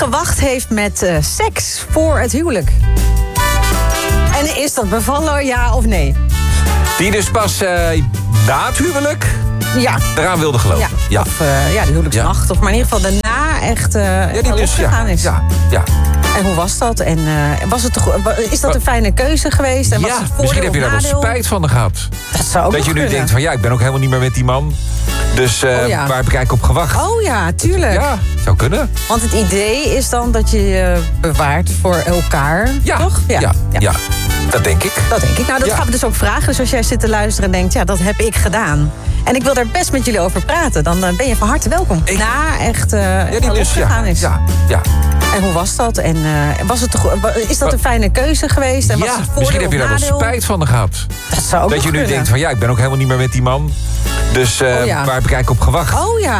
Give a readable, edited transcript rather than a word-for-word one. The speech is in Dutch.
gewacht heeft met seks voor het huwelijk. En is dat bevallen, ja of nee? Die dus pas na het huwelijk Ja. eraan wilde geloven. Ja. Of de huwelijksnacht. Of maar in ieder geval daarna echt losgegaan is. Ja. En hoe was dat? En is dat een fijne keuze geweest? En was het voordeel misschien heb je daar wel nadeel? spijt van gehad. Dat zou ook Dat je nu kunnen. denkt van ik ben ook helemaal niet meer met die man. Dus waar heb ik eigenlijk op gewacht? Oh ja, tuurlijk. Ja, zou kunnen. Want het idee is dan dat je je bewaart voor elkaar, toch? Ja, dat denk ik. Dat denk ik. Nou, dat gaan we dus ook vragen. Dus als jij zit te luisteren en denkt, dat heb ik gedaan. En ik wil daar best met jullie over praten. Dan ben je van harte welkom. Na echt losgegaan is. Ja. En hoe was dat? En is dat een fijne keuze geweest? En was het voordeel misschien heb je daar wel nadeel? spijt van gehad. Dat zou ook Dat je nu kunnen. denkt van ik ben ook helemaal niet meer met die man. Dus waar heb ik eigenlijk op gewacht? Oh ja.